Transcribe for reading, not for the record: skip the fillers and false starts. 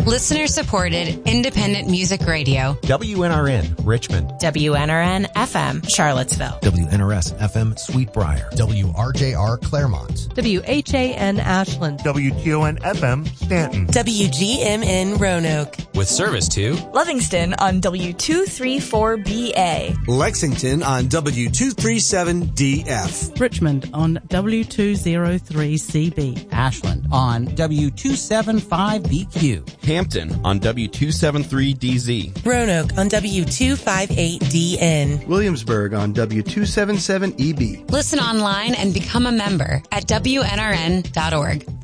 Listener-supported, independent music radio. WNRN, Richmond. WNRN FM, Charlottesville. WNRS FM, Sweetbriar. WRJR, Claremont. WHAN, Ashland. WTON FM, Stanton. WGMN, Roanoke. With service to Livingston on W234BA. Lexington on W237DF. Richmond on W203CB. Ashland on W275BQ. Hampton on W273DZ. Roanoke on W258DN. Williamsburg on W277EB. Listen online and become a member at WNRN.org.